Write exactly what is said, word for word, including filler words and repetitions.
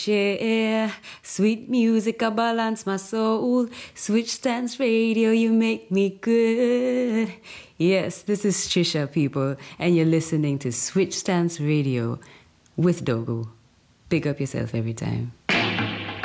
Yeah, sweet music, I balance my soul. Switch Stance Radio, you make me good. Yes, this is Trisha, people, and you're listening to Switch Stance Radio with Dogo. Big up yourself every time.